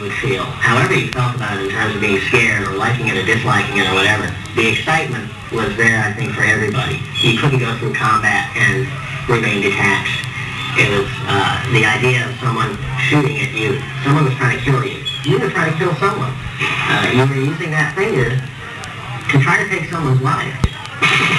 would feel, however you felt about it in terms of being scared or liking it or disliking it or whatever, the excitement was there, I think, for everybody. You couldn't go through combat and remain detached. It was the idea of someone shooting at you. Someone was trying to kill you. You were trying to kill someone. You were using that finger to try to take someone's life.